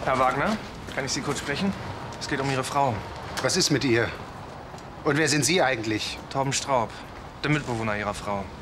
Herr Wagner, kann ich Sie kurz sprechen? Es geht um Ihre Frau. Was ist mit ihr? Und wer sind Sie eigentlich? Torben Straub, der Mitbewohner Ihrer Frau.